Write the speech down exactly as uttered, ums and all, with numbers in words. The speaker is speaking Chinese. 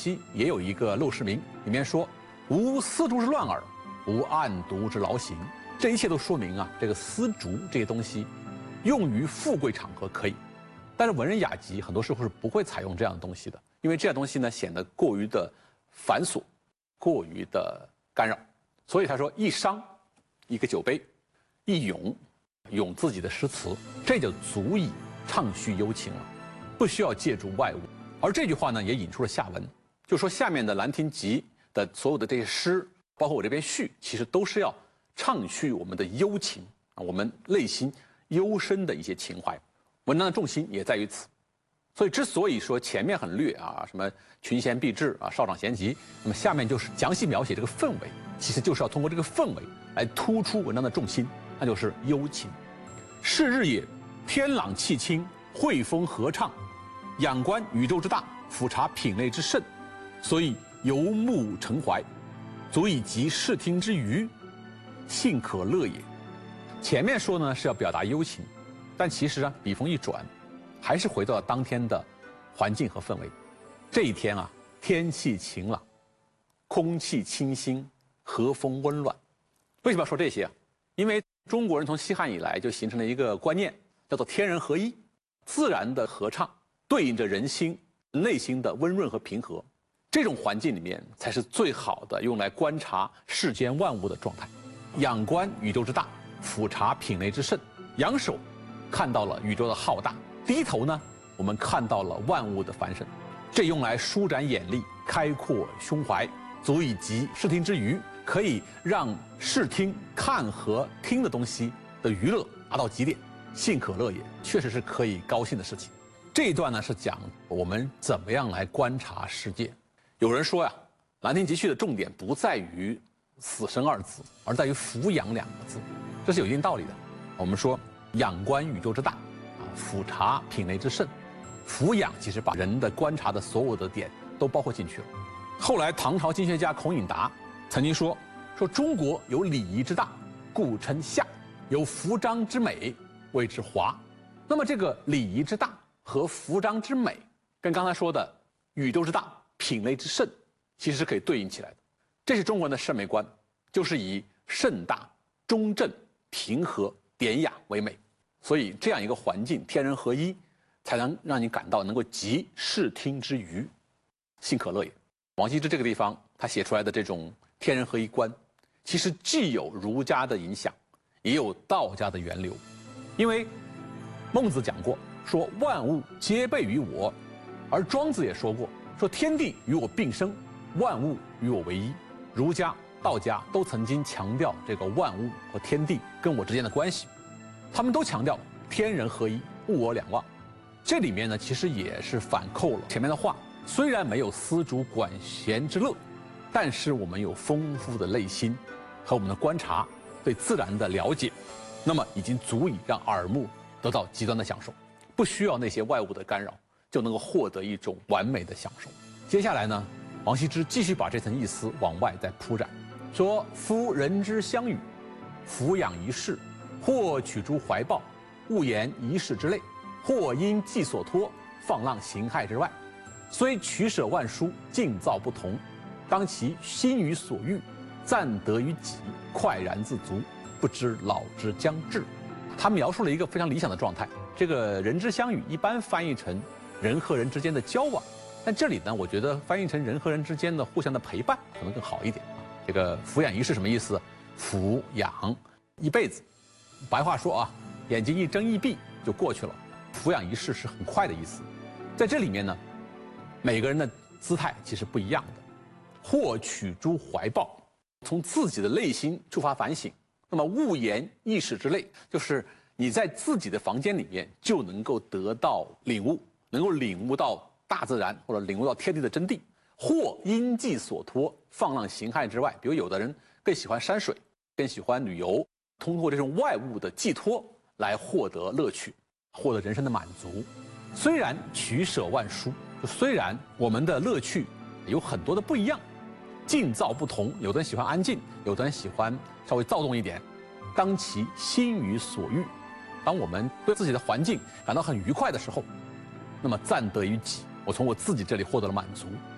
西也有一个《陋室铭》，里面说：“无丝竹之乱耳，无案牍之劳形。”这一切都说明啊，这个丝竹这些东西，用于富贵场合可以，但是文人雅集很多时候是不会采用这样的东西的，因为这样东西呢显得过于的繁琐，过于的干扰。所以他说：“一觞，一个酒杯，一咏，咏自己的诗词，这就足以畅叙幽情了，不需要借助外物。”而这句话呢，也引出了下文，就说下面的《兰亭集》的所有的这些诗，包括我这边序，其实都是要畅叙我们的幽情啊，我们内心幽深的一些情怀。文章的重心也在于此。所以之所以说前面很略啊，什么群贤毕至啊，少长咸集，那么下面就是详细描写这个氛围，其实就是要通过这个氛围来突出文章的重心，那就是幽情。是日也，天朗气清，惠风和畅，仰观宇宙之大，俯察品类之盛，所以游目骋怀，足以及视听之娱，幸可乐也。前面说呢是要表达幽情，但其实啊，笔锋一转，还是回到了当天的环境和氛围。这一天啊，天气晴朗，空气清新，和风温暖。为什么要说这些啊？因为中国人从西汉以来就形成了一个观念，叫做天人合一，自然的合唱对应着人心内心的温润和平和。这种环境里面才是最好的用来观察世间万物的状态。仰观宇宙之大，俯察品类之盛。仰首看到了宇宙的浩大，低头呢，我们看到了万物的繁盛。这用来舒展眼力，开阔胸怀，足以及视听之娱，可以让视听看和听的东西的娱乐达到极点。幸可乐也，确实是可以高兴的事情。这一段呢是讲我们怎么样来观察世界。有人说呀，《兰亭集序》的重点不在于死生二字，而在于俯仰两个字，这是有一定道理的。我们说仰观宇宙之大，啊，俯察品类之盛。俯仰其实把人的观察的所有的点都包括进去了。后来唐朝经学家孔颖达曾经说，说中国有礼仪之大，故称夏；有服章之美，谓之华。那么这个礼仪之大和服章之美，跟刚才说的宇宙之大、品类之盛，其实是可以对应起来的。这是中国人的审美观，就是以盛大、中正、平和、典雅为美。所以这样一个环境，天人合一，才能让你感到能够集视听之娱，幸可乐也。王羲之这个地方他写出来的这种天人合一观，其实既有儒家的影响，也有道家的源流。因为孟子讲过，说万物皆备于我，而庄子也说过，说天地与我并生，万物与我为一。儒家、道家都曾经强调这个万物和天地跟我之间的关系，他们都强调天人合一，物我两忘。这里面呢，其实也是反扣了前面的话。虽然没有丝竹管弦之乐，但是我们有丰富的内心和我们的观察，对自然的了解，那么已经足以让耳目得到极端的享受，不需要那些外物的干扰，就能够获得一种完美的享受。接下来呢，王羲之继续把这层意思往外再铺展，说：夫人之相与，俯仰一世，或取诸怀抱，悟言一世之类，或因寄所托，放浪形骸之外。虽取舍万殊，境造不同，当其心于所欲，暂得于己，快然自足，不知老之将至。他描述了一个非常理想的状态。这个人之相与一般翻译成人和人之间的交往，但这里呢，我觉得翻译成人和人之间的互相的陪伴可能更好一点啊。这个俯仰一世什么意思？俯仰一辈子，白话说啊，眼睛一睁一闭就过去了。俯仰一世是很快的意思。在这里面呢，每个人的姿态其实不一样的。或取诸怀抱，从自己的内心出发反省。那么悟言意识之类，就是你在自己的房间里面就能够得到领悟，能够领悟到大自然或者领悟到天地的真谛。或因寄所托，放浪形骸之外，比如有的人更喜欢山水，更喜欢旅游，通过这种外物的寄托来获得乐趣，获得人生的满足。虽然取舍万殊，就虽然我们的乐趣有很多的不一样，境造不同，有的人喜欢安静，有的人喜欢稍微躁动一点。当其心于所欲，当我们对自己的环境感到很愉快的时候，那么暂得于己，我从我自己这里获得了满足。